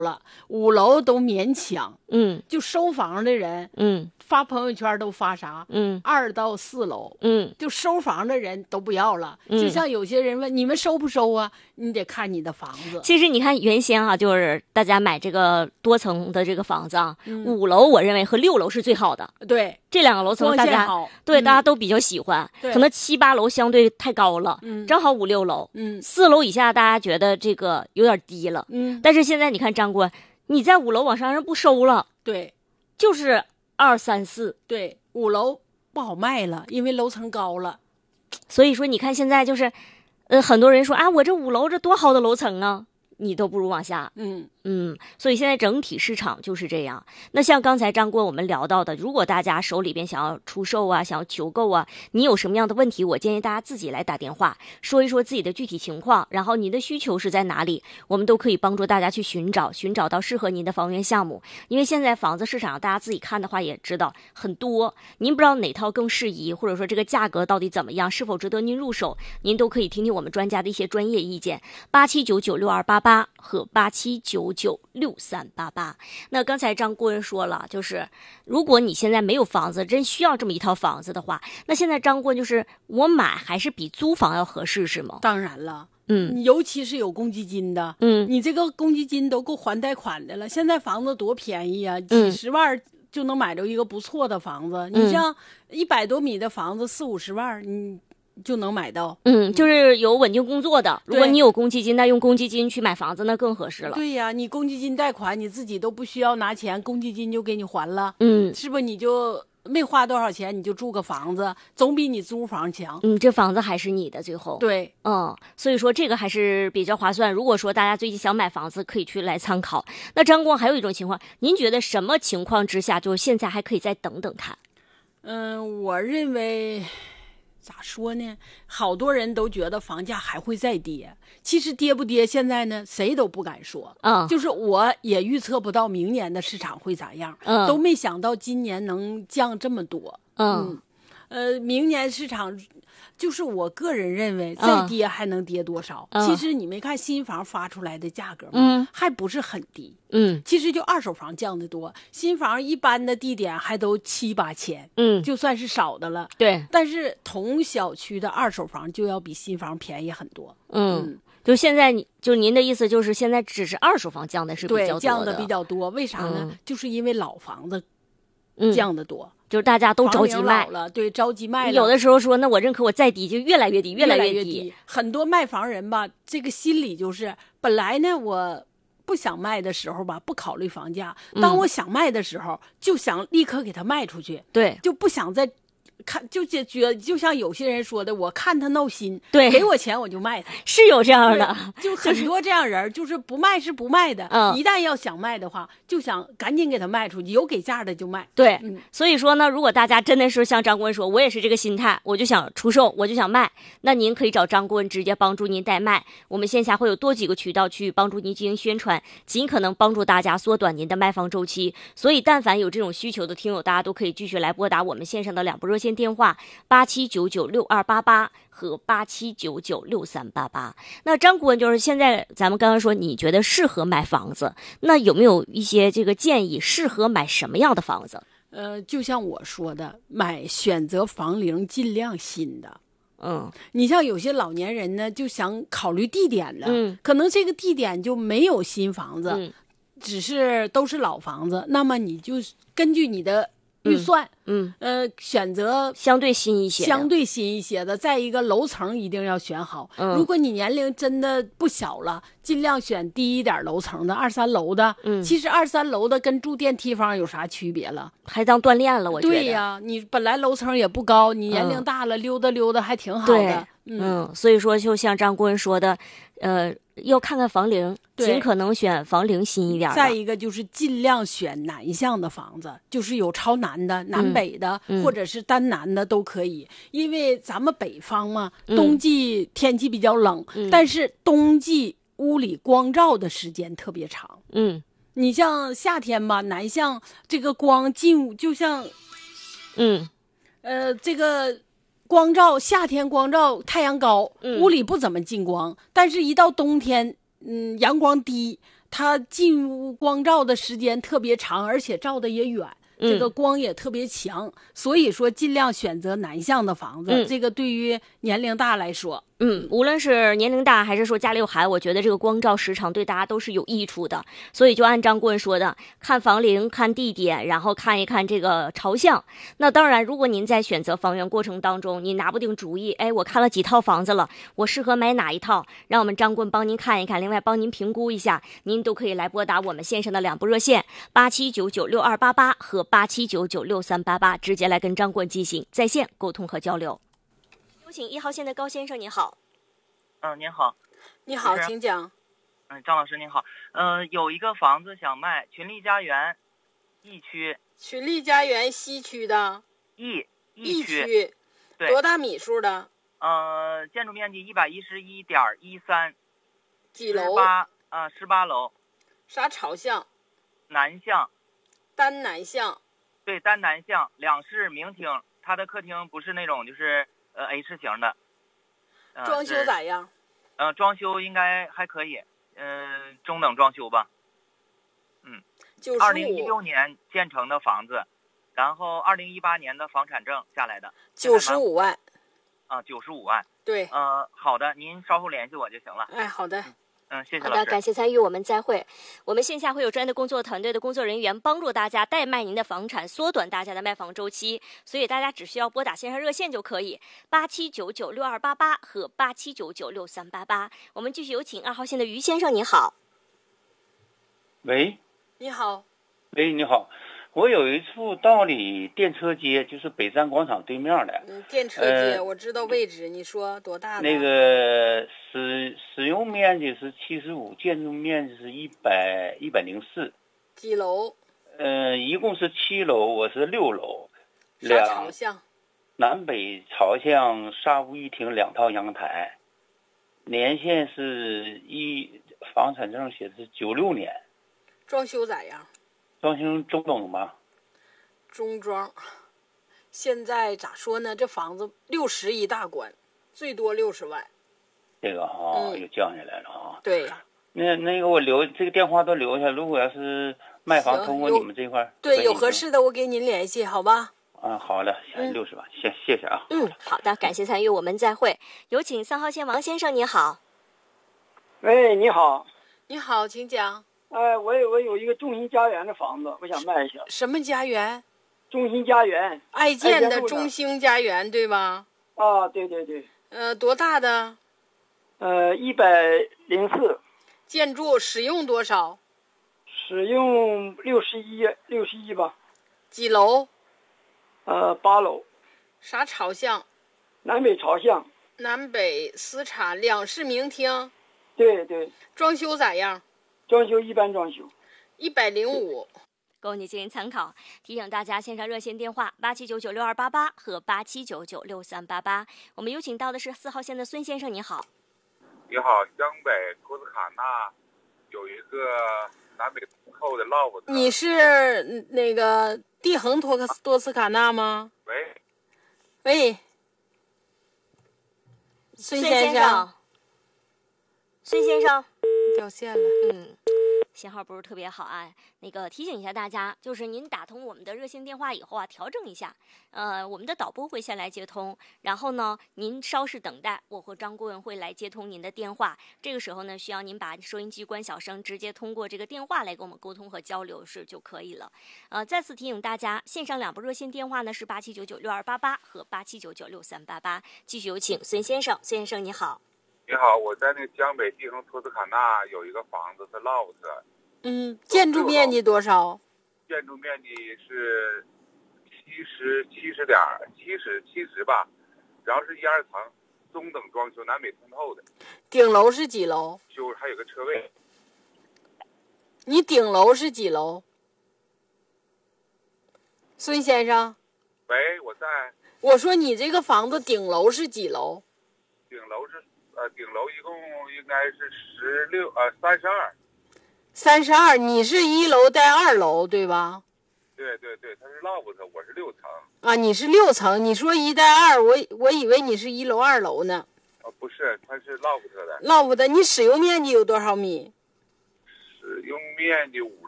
了，5楼都勉强，就收房的人，发朋友圈都发啥，2到4楼，就收房的人都不要了。就像有些人问你们收不收啊，你得看你的房子。 其实你看原先啊，就是大家买这个多层的这个房子啊，5楼我认为和6楼是最好的。 对， 这2个楼层大家大家都比较喜欢，可能7、8楼相对太高了，正好5、6楼，4楼以下大家觉得这个有点低了，但是现在你看张官，你在5楼往上人不收了， 对， 就是2、3、4， 对，5楼不好卖了，因为楼层高了， 所以说你看现在就是，很多人说啊，我这5楼这多好的楼层啊，你都不如往下，所以现在整体市场就是这样。那像刚才张官我们聊到的，如果大家手里边想要出售啊，想要求购啊，你有什么样的问题，我建议大家自己来打电话，说一说自己的具体情况，然后你的需求是在哪里，我们都可以帮助大家去寻找到适合您的房源项目。因为现在房子市场大家自己看的话也知道很多，您不知道哪套更适宜，或者说这个价格到底怎么样，是否值得您入手，您都可以听听我们专家的一些专业意见。87996288和87996388。那刚才张顾问说了，就是如果你现在没有房子，真需要这么一套房子的话，那现在张顾问就是我买还是比租房要合适是吗？ 当然了，尤其是有公积金的，你这个公积金都够还贷款的了。现在房子多便宜啊，几十万就能买着一个不错的房子。你像100多米的房子，40、50万，你就能买到。 就是有稳定工作的。如果你有公积金，那用公积金去买房子，那更合适了。 对呀，你公积金贷款，你自己都不需要拿钱，公积金就给你还了。是不是你就没花多少钱，你就住个房子，总比你租房强。 这房子还是你的最后。 对， 所以说这个还是比较划算。如果说大家最近想买房子，可以去来参考。那张光还有一种情况，您觉得什么情况之下，就是现在还可以再等等看？ 我认为。咋说呢？好多人都觉得房价还会再跌，其实跌不跌，现在呢谁都不敢说。就是我也预测不到明年的市场会咋样，都没想到今年能降这么多。明年市场。就是我个人认为，再跌还能跌多少？其实你没看新房发出来的价格吗？还不是很低。其实就二手房降得多，新房一般的地点还都7、8千。就算是少的了。 对。 但是同小区的二手房就要比新房便宜很多。 就现在就您的意思就是现在只是二手房降的是比较多的。 对，降的比较多。为啥呢？就是因为老房子降得多。 就是大家都着急卖了，对，着急卖了。 有的时候说，那我认可我再低就越来越低，越来越低。 很多卖房人吧，这个心理就是本来呢，我不想卖的时候吧，不考虑房价；当我想卖的时候，就想立刻给它卖出去。 对， 就不想再看，就像有些人说的，我看他闹心， 对， 给我钱我就卖他。 是有这样的， 就很多这样人，就是不卖是不卖的。一旦要想卖的话，就想赶紧给他卖出去，有给价的就卖。 对，所以说呢，如果大家真的是像张顾问说，我也是这个心态，我就想出售，我就想卖，那您可以找张顾问直接帮助您代卖。我们线下会有多几个渠道去帮助您进行宣传，尽可能帮助大家缩短您的卖房周期。所以，但凡有这种需求的听友，大家都可以继续来拨打我们线上的2部热线电话87996288和87996388。那张顾问就是现在咱们刚刚说，你觉得适合买房子，那有没有一些这个建议，适合买什么样的房子？ 就像我说的，选择房龄尽量新的。你像有些老年人呢，就想考虑地点了，可能这个地点就没有新房子，只是都是老房子，那么你就根据你的预算，选择相对新一些的，再一个楼层一定要选好。如果你年龄真的不小了，尽量选低一点楼层的，2、3楼的。其实2、3楼的跟住电梯房有啥区别了？ 还当锻炼了，我觉得。 对呀，你本来楼层也不高，你年龄大了，溜达溜达还挺好的。 所以说就像张顾问说的，要看看房龄，尽可能选房龄新一点的。 再一个就是尽量选南向的房子，就是有朝南的、南北的，或者是单南的都可以。因为咱们北方嘛，冬季天气比较冷，但是冬季屋里光照的时间特别长。你像夏天吧，南向这个光进屋，就像，这个。夏天光照太阳高，屋里不怎么进光，但是一到冬天，阳光低， 它进屋光照的时间特别长，而且照的也远，这个光也特别强，所以说尽量选择南向的房子。这个对于年龄大来说， 无论是年龄大还是说家里有孩子，我觉得这个光照时长对大家都是有益处的。所以就按张顾问说的，看房龄、看地点，然后看一看这个朝向。那当然，如果您在选择房源过程当中，你拿不定主意，我看了几套房子了，我适合买哪一套？让我们张顾问帮您看一看，另外帮您评估一下，您都可以来拨打我们线上的2部热线87996288和87996388，直接来跟张顾问进行在线沟通和交流。有请1号线的高先生，你好。 您好。 你好，请讲。 张老师您好。有一个房子想卖，群力家园，E区。 群力家园西区的。 E 区。对。多大米数的？ 建筑面积111.13。 几楼 ？18楼。 啥朝向？ 南向。 单南向。 对，单南向，2室明厅，它的客厅不是那种就是H 型的。 装修咋样？ 装修应该还可以，中等装修吧。2016年建成的房子，然后2018年的房产证下来的。 95万。 95万。 对。 好的，您稍后联系我就行了。 好的。 谢谢老师。 好的，感谢参与，我们再会。我们线下会有专业的工作团队的工作人员帮助大家代卖您的房产，缩短大家的卖房周期，所以大家只需要拨打线上热线就可以，87996288和87996388。我们继续有请2号线的于先生，你好。 喂。 你好。 喂，你好。我有一处道里电车街，就是北站广场对面的。 电车街，我知道位置。你说多大的？ 那个使用面积是75，建筑面积是104。 几楼？ 一共是7楼，我是6楼。 啥朝向？ 南北朝向，沙屋一厅，2套阳台。年限是房产证写的是96年。 装修咋样？ 装修中等吧。 中装。现在咋说呢？这房子60一大关，最多60万。 这个又降下来了对。 那个我留这个电话都留下，如果要是卖房通过你们这块， 对，有合适的我给您联系，好吧？ 好的，60万，谢谢啊。 好的，感谢参与，我们再会。有请3号线王先生，你好。 喂，你好。 你好，请讲。 我有一个中心家园的房子，我想卖一下。 什么家园？ 中心家园。 爱建的中兴家园，对吧？ 对对对。 多大的 ？104。 建筑使用多少？ 使用61吧。 几楼 ？8楼。 啥朝向？ 南北朝向。 南北私产，2室明厅。 对对。 装修咋样？ 装修一般装修。 105。 供你进行参考。提醒大家，线上热线电话87996288和87996388。我们有请到的是4号线的孙先生，你好。 你好，江北托斯卡纳有一个南北通透的 loft。 你是那个地恒多斯卡纳吗？喂，孙先生。 孙先生掉线了。 信号不是特别好啊。那个提醒一下大家，就是您打通我们的热线电话以后调整一下，我们的导播会先来接通，然后呢，您稍事等待，我和张顾问会来接通您的电话。这个时候呢，需要您把收音机关小声，直接通过这个电话来跟我们沟通和交流就可以了。再次提醒大家，线上2部热线电话呢是87996288和87996388。继续有请孙先生。孙先生你好。 你好，我在那个江北地恒托斯卡纳有一个房子是 loft。 建筑面积多少？ 建筑面积是70吧，然后是1、2层，中等装修，南北通透的。 顶楼是几楼？ 还有个车位。 你顶楼是几楼？孙先生。 喂，我在。 我说你这个房子顶楼是几楼？ 顶楼一共应该是32。 32，你是1楼带2楼对吧？ 对对对，它是 loft， 我是6层。 你是6层，你说1带2，我以为你是1楼2楼呢。 不是，它是 loft 的。 loft 的，你使用面积有多少米？ 使使用面积